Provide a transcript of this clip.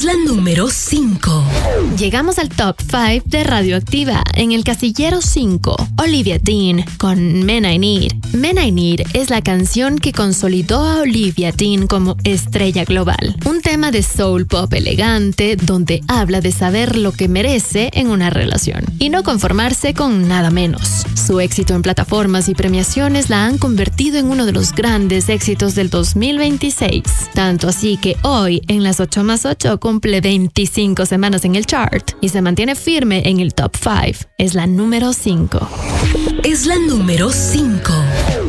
Es la número 5. Llegamos al top 5 de Radioactiva. En el casillero 5, Olivia Dean con Men I Need. Men I Need es la canción que consolidó a Olivia Dean como estrella global. Un tema de soul pop elegante donde habla de saber lo que merece en una relación y no conformarse con nada menos. Su éxito en plataformas y premiaciones la han convertido en uno de los grandes éxitos del 2026. Tanto así que hoy, en las 8 más 8, cumple 25 semanas en el chart y se mantiene firme en el top 5. Es la número 5. Es la número 5.